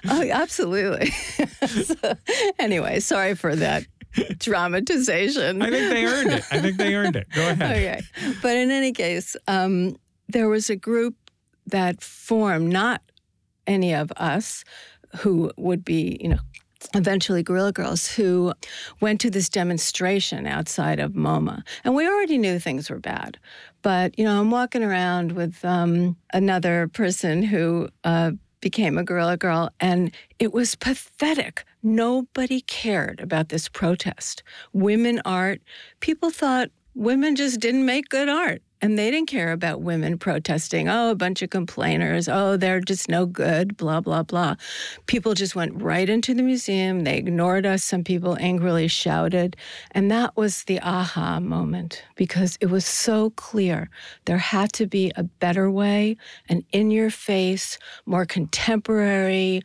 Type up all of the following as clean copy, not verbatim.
Oh, absolutely. So, anyway, sorry for that dramatization. I think they earned it. Go ahead. Okay. But in any case, there was a group that formed, not any of us who would be, eventually Guerrilla Girls, who went to this demonstration outside of MoMA. And we already knew things were bad. But, I'm walking around with another person who became a Guerrilla Girl, and it was pathetic. Nobody cared about this protest. Women art, people thought women just didn't make good art. And they didn't care about women protesting. Oh, a bunch of complainers. Oh, they're just no good, blah, blah, blah. People just went right into the museum. They ignored us. Some people angrily shouted. And that was the aha moment, because it was so clear. There had to be a better way, an in-your-face, more contemporary,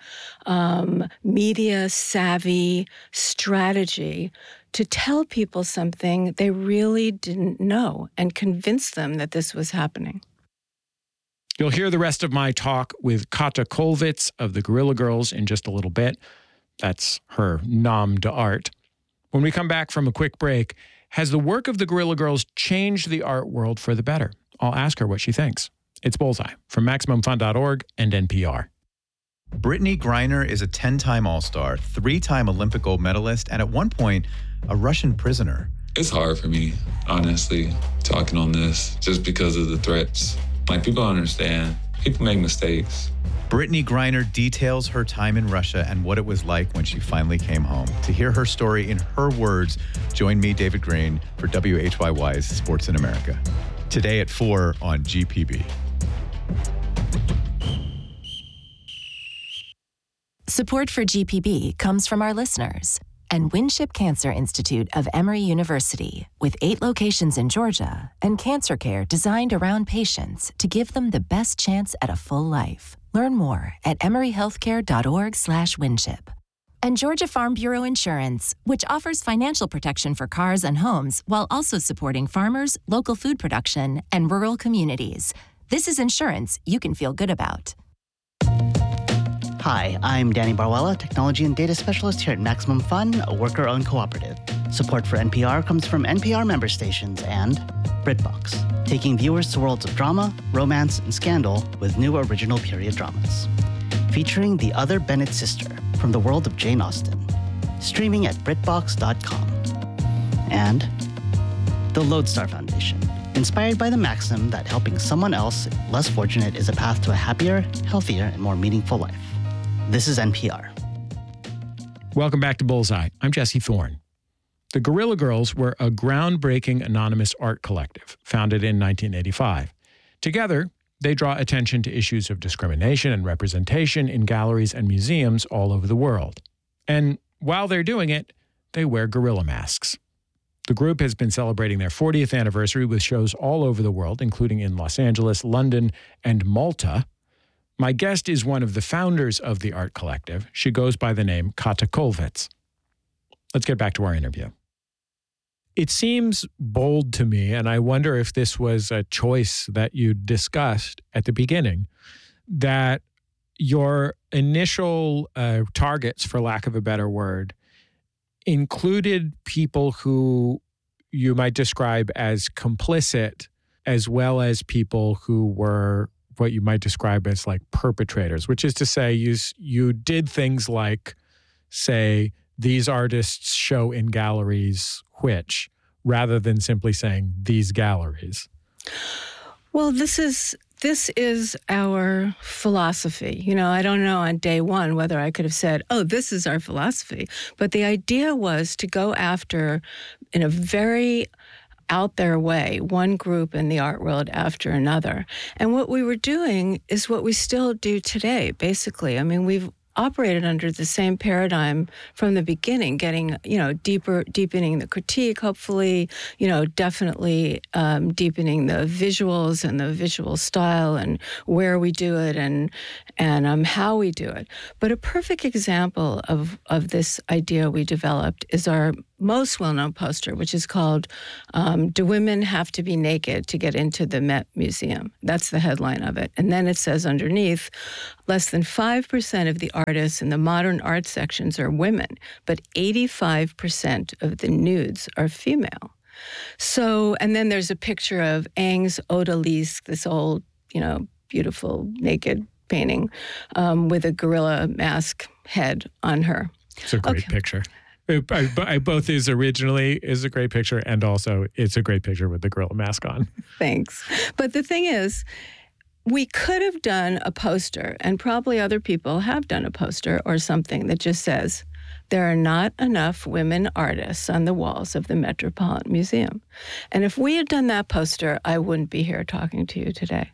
media-savvy strategy to tell people something they really didn't know and convince them that this was happening. You'll hear the rest of my talk with Kata Kollwitz of the Guerrilla Girls in just a little bit. That's her nom d'art. When we come back from a quick break, has the work of the Guerrilla Girls changed the art world for the better? I'll ask her what she thinks. It's Bullseye from MaximumFun.org and NPR. Brittany Griner is a 10-time All-Star, 3-time Olympic gold medalist, and at one point, a Russian prisoner. It's hard for me, honestly, talking on this, just because of the threats. People don't understand. People make mistakes. Brittany Griner details her time in Russia and what it was like when she finally came home. To hear her story in her words, join me, David Green, for WHYY's Sports in America. Today at 4 on GPB. Support for GPB comes from our listeners and Winship Cancer Institute of Emory University, with 8 locations in Georgia and cancer care designed around patients to give them the best chance at a full life. Learn more at emoryhealthcare.org/winship. And Georgia Farm Bureau Insurance, which offers financial protection for cars and homes while also supporting farmers, local food production, and rural communities. This is insurance you can feel good about. Hi, I'm Danny Barwella, Technology and Data Specialist here at Maximum Fun, a worker-owned cooperative. Support for NPR comes from NPR member stations and BritBox, taking viewers to worlds of drama, romance, and scandal with new original period dramas. Featuring The Other Bennett Sister from the world of Jane Austen. Streaming at BritBox.com. And the Lodestar Foundation, inspired by the maxim that helping someone else less fortunate is a path to a happier, healthier, and more meaningful life. This is NPR. Welcome back to Bullseye. I'm Jesse Thorne. The Guerrilla Girls were a groundbreaking anonymous art collective founded in 1985. Together, they draw attention to issues of discrimination and representation in galleries and museums all over the world. And while they're doing it, they wear gorilla masks. The group has been celebrating their 40th anniversary with shows all over the world, including in Los Angeles, London, and Malta. My guest is one of the founders of the art collective. She goes by the name Kata Kollwitz. Let's get back to our interview. It seems bold to me, and I wonder if this was a choice that you discussed at the beginning, that your initial targets, for lack of a better word, included people who you might describe as complicit, as well as people who were what you might describe as like perpetrators, which is to say you did things like say, these artists show in galleries which, rather than simply saying these galleries. Well, this is our philosophy. I don't know on day one whether I could have said, oh, this is our philosophy. But the idea was to go after, in a very out there way, one group in the art world after another. And what we were doing is what we still do today, basically. I mean, we've operated under the same paradigm from the beginning, getting, deepening the critique, hopefully, definitely deepening the visuals and the visual style and where we do it and how we do it. But a perfect example of this idea we developed is our most well-known poster, which is called Do Women Have to Be Naked to Get into the Met Museum? That's the headline of it. And then it says underneath, less than 5% of the artists in the modern art sections are women, but 85% of the nudes are female. So, and then there's a picture of Ingres Odalisque, this old, beautiful naked painting with a gorilla mask head on her. It's a great picture. Both is a great picture, and also it's a great picture with the gorilla mask on. Thanks. But the thing is, we could have done a poster, and probably other people have done a poster or something that just says, there are not enough women artists on the walls of the Metropolitan Museum. And if we had done that poster, I wouldn't be here talking to you today.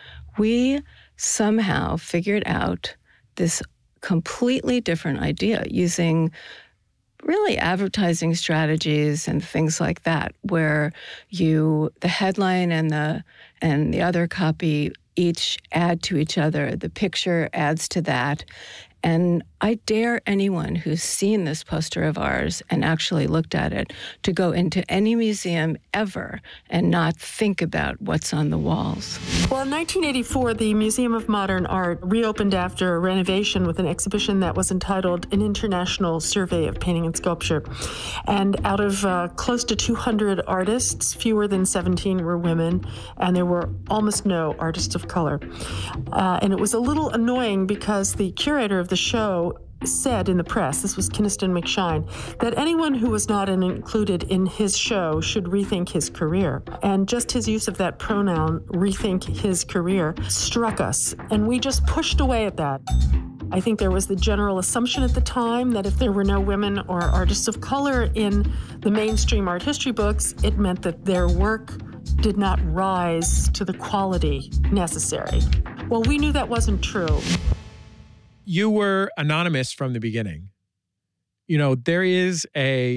We somehow figured out this completely different idea using really advertising strategies and things like that, where the headline and the other copy each add to each other. The picture adds to that. And I dare anyone who's seen this poster of ours and actually looked at it to go into any museum ever and not think about what's on the walls. Well, in 1984, the Museum of Modern Art reopened after a renovation with an exhibition that was entitled An International Survey of Painting and Sculpture. And out of close to 200 artists, fewer than 17 were women, and there were almost no artists of color. And it was a little annoying because the curator of the show said in the press, this was Kynaston McShine, that anyone who was not included in his show should rethink his career. And just his use of that pronoun, rethink his career, struck us. And we just pushed away at that. I think there was the general assumption at the time that if there were no women or artists of color in the mainstream art history books, it meant that their work did not rise to the quality necessary. Well, we knew that wasn't true. You were anonymous from the beginning. There is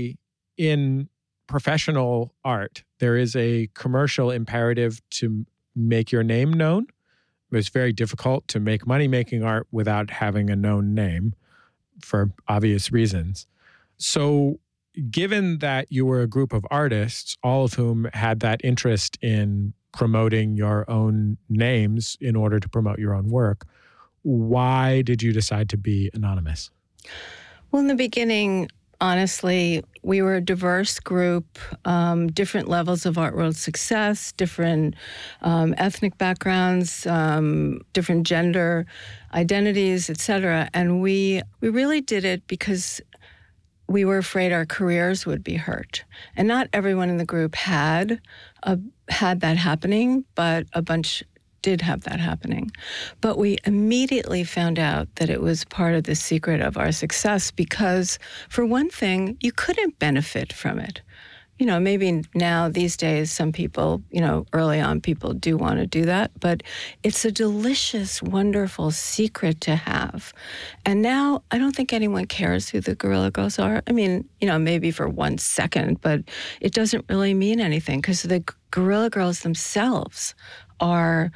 in professional art, there is a commercial imperative to make your name known. It's very difficult to make money making art without having a known name for obvious reasons. So given that you were a group of artists, all of whom had that interest in promoting your own names in order to promote your own work, why did you decide to be anonymous? Well, in the beginning, honestly, we were a diverse group, different levels of art world success, different ethnic backgrounds, different gender identities, et cetera. And we really did it because we were afraid our careers would be hurt. And not everyone in the group had that happening, but a bunch did have that happening. But we immediately found out that it was part of the secret of our success because, for one thing, you couldn't benefit from it. Maybe now these days some people, early on people do want to do that, but it's a delicious, wonderful secret to have. And now I don't think anyone cares who the Guerrilla Girls are. I mean, maybe for 1 second, but it doesn't really mean anything because the Guerrilla Girls themselves are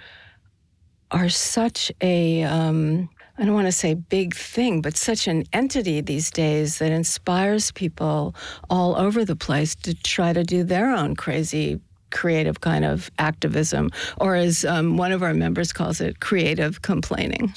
such a, I don't want to say big thing, but such an entity these days that inspires people all over the place to try to do their own crazy, creative kind of activism, or as one of our members calls it, creative complaining.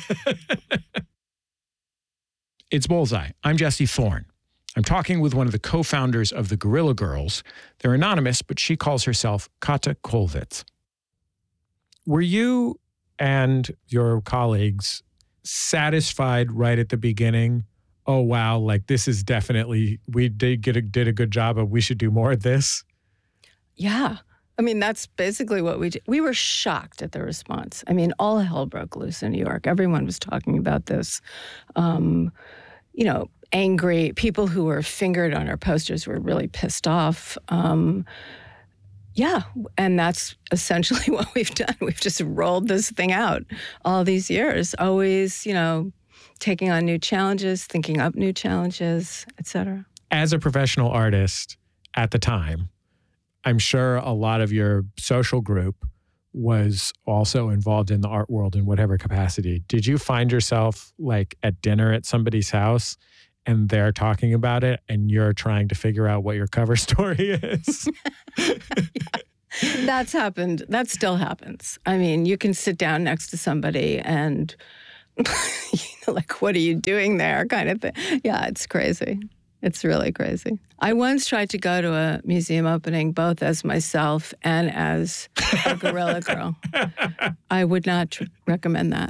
It's Bullseye. I'm Jesse Thorne. I'm talking with one of the co-founders of the Guerrilla Girls. They're anonymous, but she calls herself Kata Kollwitz. Were you and your colleagues satisfied right at the beginning? Oh, wow, this is definitely, we did a good job of, we should do more of this? Yeah. I mean, that's basically what we did. We were shocked at the response. I mean, all hell broke loose in New York. Everyone was talking about this. Angry people who were fingered on our posters were really pissed off. Yeah, and that's essentially what we've done. We've just rolled this thing out all these years, always, taking on new challenges, thinking up new challenges, et cetera. As a professional artist at the time, I'm sure a lot of your social group was also involved in the art world in whatever capacity. Did you find yourself at dinner at somebody's house and they're talking about it and you're trying to figure out what your cover story is. That's happened. That still happens. I mean, you can sit down next to somebody and, like, what are you doing there kind of thing. Yeah, it's crazy. It's really crazy. I once tried to go to a museum opening both as myself and as a guerrilla girl. I would not recommend that.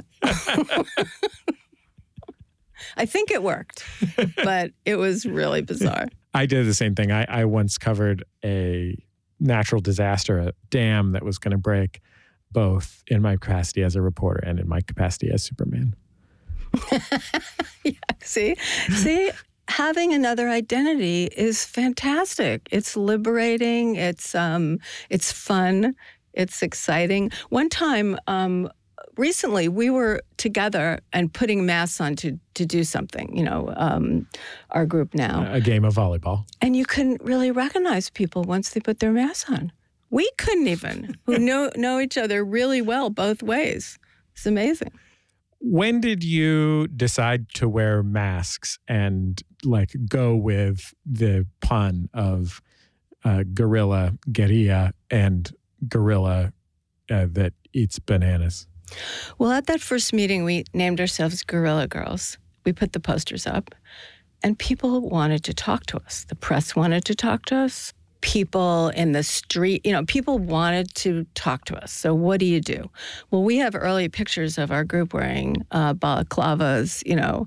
I think it worked, but it was really bizarre. I did the same thing. I once covered a natural disaster, a dam that was going to break, both in my capacity as a reporter and in my capacity as Superman. Yeah, see, having another identity is fantastic. It's liberating. It's fun. It's exciting. One time, recently, we were together and putting masks on to do something, our group now. A game of volleyball. And you couldn't really recognize people once they put their masks on. We couldn't even, who know each other really well both ways. It's amazing. When did you decide to wear masks and go with the pun of guerrilla, and gorilla that eats bananas? Well, at that first meeting, we named ourselves Guerrilla Girls. We put the posters up, and people wanted to talk to us. The press wanted to talk to us. People in the street, people wanted to talk to us. So what do you do? Well, we have early pictures of our group wearing balaclavas,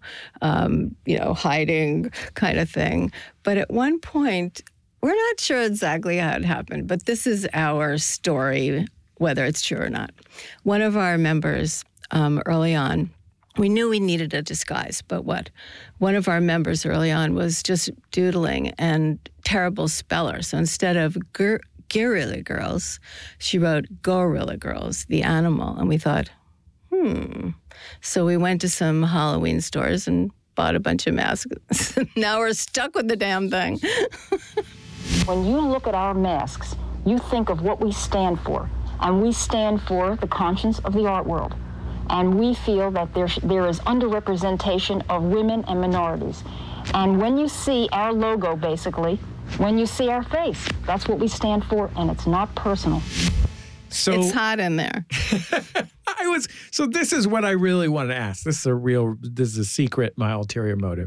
hiding kind of thing. But at one point, we're not sure exactly how it happened, but this is our story, whether it's true or not. One of our members early on, we knew we needed a disguise, but what? One of our members early on was just doodling and terrible speller. So instead of Guerrilla Girls, she wrote Gorilla Girls, the animal. And we thought, So we went to some Halloween stores and bought a bunch of masks. Now we're stuck with the damn thing. When you look at our masks, you think of what we stand for. And we stand for the conscience of the art world. And we feel that there is underrepresentation of women and minorities. And when you see our logo, basically, when you see our face, that's what we stand for, and it's not personal. So it's hot in there. So this is what I really wanted to ask. This is a secret, my ulterior motive.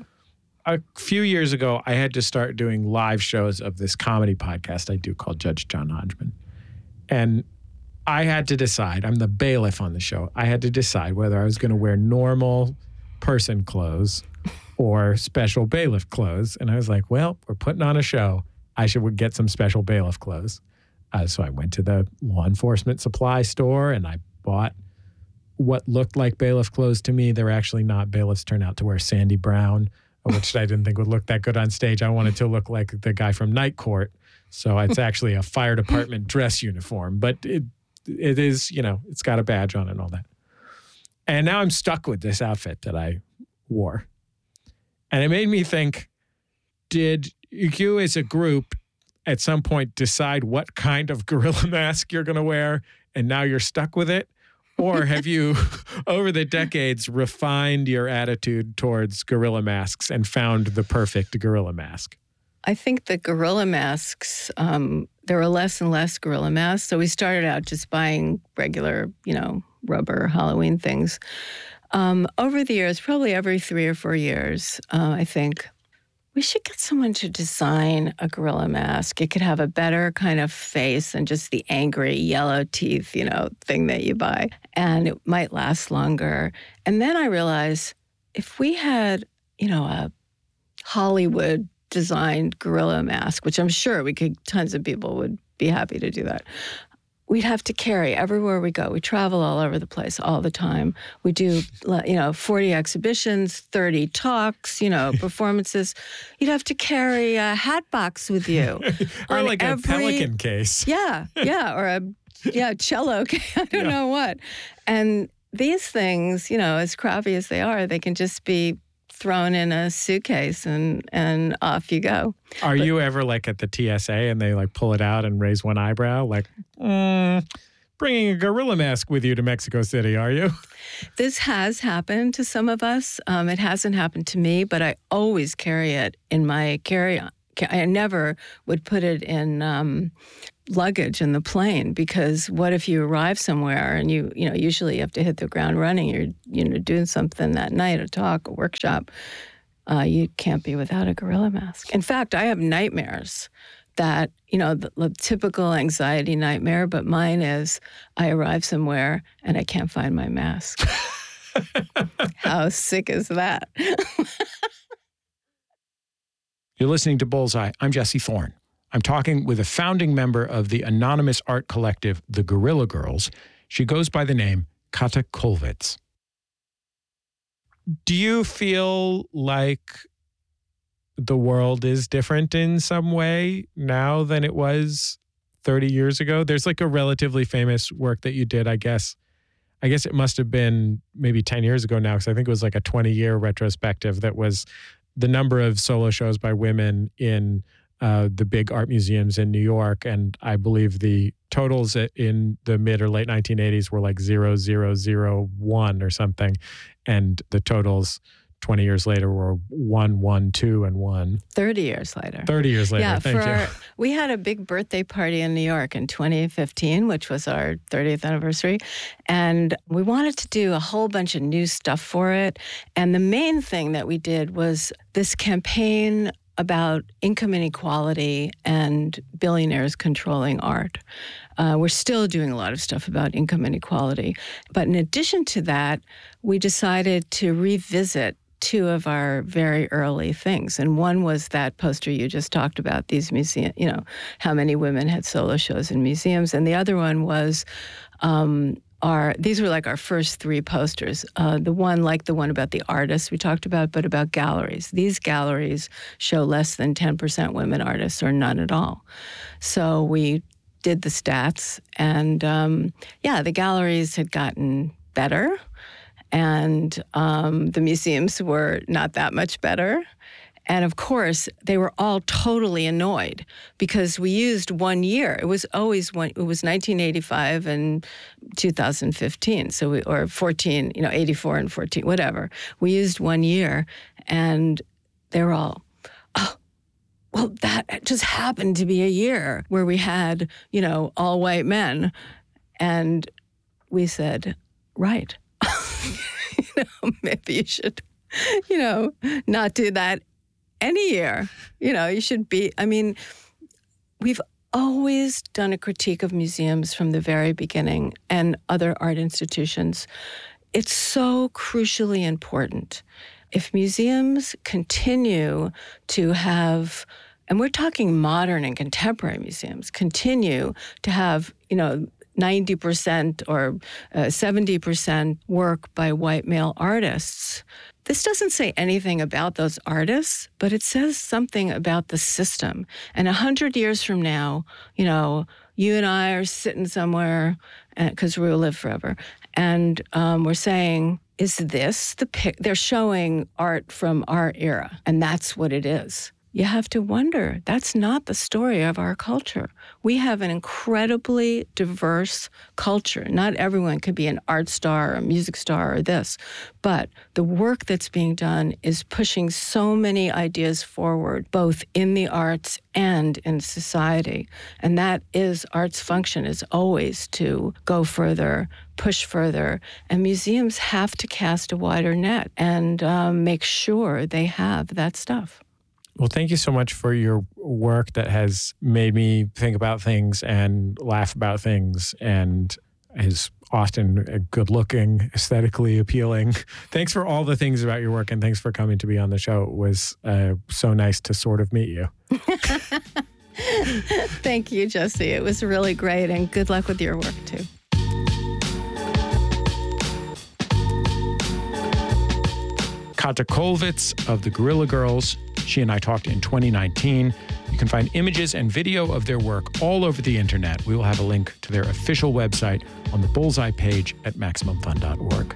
A few years ago, I had to start doing live shows of this comedy podcast I do called Judge John Hodgman. And I had to decide, I'm the bailiff on the show, I had to decide whether I was going to wear normal person clothes or special bailiff clothes. And I was like, well, we're putting on a show. I should get some special bailiff clothes. So I went to the law enforcement supply store and I bought what looked like bailiff clothes to me. They were actually not. Bailiffs turned out to wear Sandy Brown, which I didn't think would look that good on stage. I wanted to look like the guy from Night Court. So it's actually a fire department dress uniform. But it is, it's got a badge on it and all that. And now I'm stuck with this outfit that I wore. And it made me think, did you as a group at some point decide what kind of gorilla mask you're going to wear and now you're stuck with it? Or have you, over the decades, refined your attitude towards gorilla masks and found the perfect gorilla mask? I think the gorilla masks, there were less and less gorilla masks. So we started out just buying regular, rubber Halloween things. Over the years, probably every 3 or 4 years, I think we should get someone to design a gorilla mask. It could have a better kind of face than just the angry yellow teeth, thing that you buy. And it might last longer. And then I realized if we had, a Hollywood designed gorilla mask, which I'm sure tons of people would be happy to do that. We'd have to carry everywhere we go. We travel all over the place all the time. We do, 40 exhibitions, 30 talks, performances. You'd have to carry a hat box with you. Or like a Pelican case. Yeah, or a cello case. I don't know what. And these things, as crappy as they are, they can just be thrown in a suitcase and off you go. Are you ever at the TSA and they pull it out and raise one eyebrow? bringing a gorilla mask with you to Mexico City, are you? This has happened to some of us. It hasn't happened to me, but I always carry it in my carry-on. I never would put it in luggage in the plane, because what if you arrive somewhere and you usually you have to hit the ground running. You're doing something that night, a talk, a workshop. You can't be without a gorilla mask. In fact, I have nightmares that, the typical anxiety nightmare, but mine is I arrive somewhere and I can't find my mask. How sick is that? You're listening to Bullseye. I'm Jesse Thorne. I'm talking with a founding member of the anonymous art collective, the Guerrilla Girls. She goes by the name Kata Kollwitz. Do you feel like the world is different in some way now than it was 30 years ago? There's like a relatively famous work that you did, I guess it must have been maybe 10 years ago now, because I think it was like a 20-year retrospective that was the number of solo shows by women in the big art museums in New York. And I believe the totals in the mid or late 1980s were like 0,001 or something. And the totals 20 years later were 1, 1, 2, and 1. 30 years later. 30 years later, yeah, thank you. We had a big birthday party in New York in 2015, which was our 30th anniversary. And we wanted to do a whole bunch of new stuff for it. And the main thing that we did was this campaign about income inequality and billionaires controlling art. We're still doing a lot of stuff about income inequality. But in addition to that, we decided to revisit two of our very early things. And one was that poster you just talked about, these museums, how many women had solo shows in museums. And the other one was these were like our first three posters. The one about the artists we talked about, but about galleries. These galleries show less than 10% women artists or none at all. So we did the stats, and the galleries had gotten better, and the museums were not that much better. And of course, they were all totally annoyed because we used 1 year. It was always it was 1985 and 2015, or 14, 84 and 14, whatever. We used 1 year, and they were all, well, that just happened to be a year where we had, all white men. And we said, right, maybe you should, not do that any year. You should be, we've always done a critique of museums from the very beginning and other art institutions. It's so crucially important. If museums continue to have, and we're talking modern and contemporary museums, continue to have, 90% or 70% work by white male artists. This doesn't say anything about those artists, but it says something about the system. And 100 years from now, you and I are sitting somewhere, because we will live forever, and we're saying, is this they're showing art from our era, and that's what it is. You have to wonder, that's not the story of our culture. We have an incredibly diverse culture. Not everyone could be an art star or a music star or this, but the work that's being done is pushing so many ideas forward, both in the arts and in society. And that is art's function, is always to go further, push further, and museums have to cast a wider net and make sure they have that stuff. Well, thank you so much for your work that has made me think about things and laugh about things, and is often good-looking, aesthetically appealing. Thanks for all the things about your work, and thanks for coming to be on the show. It was so nice to sort of meet you. Thank you, Jesse. It was really great, and good luck with your work, too. Kata Kollwitz of the Guerrilla Girls. She and I talked in 2019. You can find images and video of their work all over the internet. We will have a link to their official website on the Bullseye page at MaximumFun.org.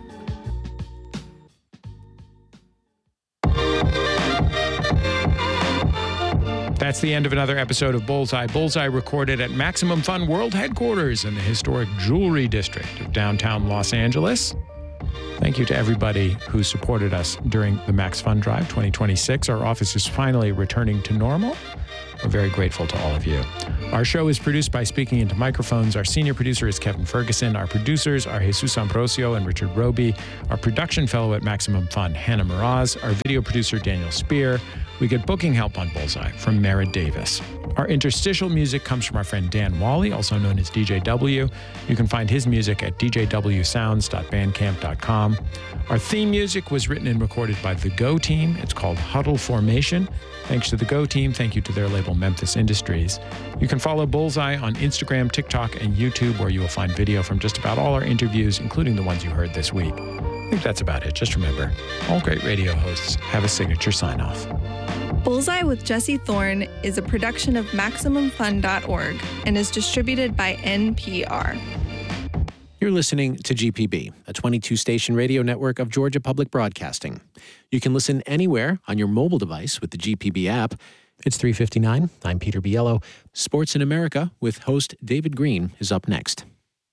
That's the end of another episode of Bullseye. Bullseye recorded at Maximum Fun World Headquarters in the historic Jewelry District of downtown Los Angeles. Thank you to everybody who supported us during the Max Fun Drive 2026. Our office is finally returning to normal. We're very grateful to all of you. Our show is produced by Speaking Into Microphones. Our senior producer is Kevin Ferguson. Our producers are Jesus Ambrosio and Richard Roby. Our production fellow at Maximum Fun, Hannah Meraz. Our video producer, Daniel Spear. We get booking help on Bullseye from Mara Davis. Our interstitial music comes from our friend Dan Wally, also known as DJ W. You can find his music at djwsounds.bandcamp.com. Our theme music was written and recorded by the Go Team. It's called Huddle Formation. Thanks to the Go Team. Thank you to their label Memphis Industries. You can follow Bullseye on Instagram, TikTok, and YouTube, where you will find video from just about all our interviews, including the ones you heard this week. I think that's about it. Just remember, all great radio hosts have a signature sign-off. Bullseye with Jesse Thorne is a production of MaximumFun.org and is distributed by NPR. You're listening to GPB, a 22-station radio network of Georgia Public Broadcasting. You can listen anywhere on your mobile device with the GPB app. It's 3:59. I'm Peter Biello. Sports in America with host David Green is up next.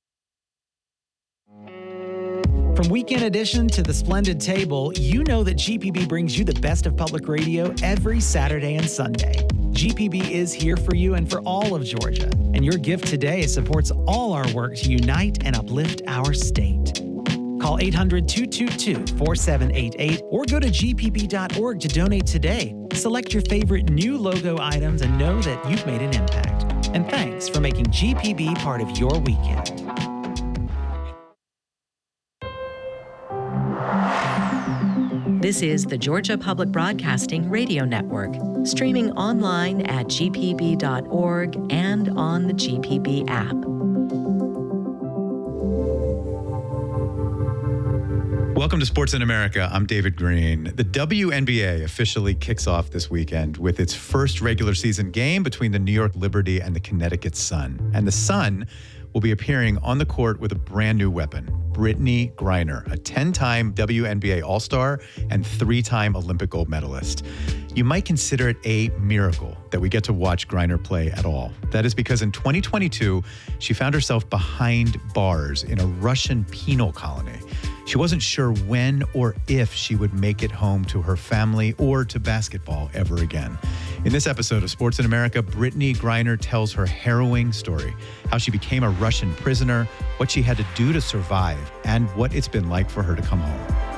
From Weekend Edition to The Splendid Table, you know that GPB brings you the best of public radio every Saturday and Sunday. GPB is here for you and for all of Georgia, and your gift today supports all our work to unite and uplift our state. Call 800-222-4788 or go to gpb.org to donate today. Select your favorite new logo items and know that you've made an impact. And thanks for making GPB part of your weekend. This is the Georgia Public Broadcasting Radio Network, streaming online at gpb.org and on the GPB app. Welcome to Sports in America. I'm David Green. The WNBA officially kicks off this weekend with its first regular season game between the New York Liberty and the Connecticut Sun. And the Sun will be appearing on the court with a brand new weapon, Brittney Griner, a 10-time WNBA All-Star and 3-time Olympic gold medalist. You might consider it a miracle that we get to watch Griner play at all. That is because in 2022, she found herself behind bars in a Russian penal colony. She wasn't sure when or if she would make it home to her family or to basketball ever again. In this episode of Sports in America, Brittney Griner tells her harrowing story, how she became a Russian prisoner, what she had to do to survive, and what it's been like for her to come home.